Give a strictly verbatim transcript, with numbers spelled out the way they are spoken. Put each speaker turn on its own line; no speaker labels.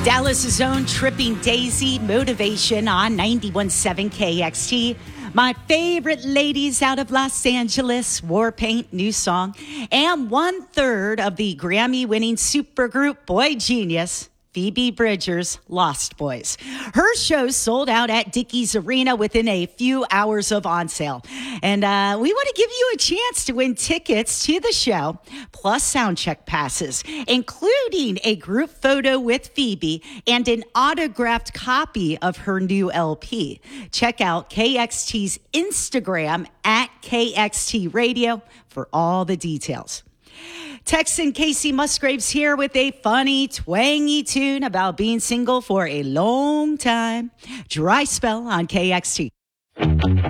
Dallas's own Tripping Daisy, Motivation on ninety-one point seven K X T. My favorite ladies out of Los Angeles, Warpaint, new song, and one third of the Grammy-winning supergroup Boy Genius, Phoebe Bridgers, Lost Boys. Her show sold out at Dickies Arena within a few hours of on sale. And uh, we want to give you a chance to win tickets to the show, plus sound check passes, including a group photo with Phoebe and an autographed copy of her new L P. Check out K X T's Instagram at K X T Radio for all the details. Texan Casey Musgraves here with a funny, twangy tune about being single for a long time. Dry Spell on K X T.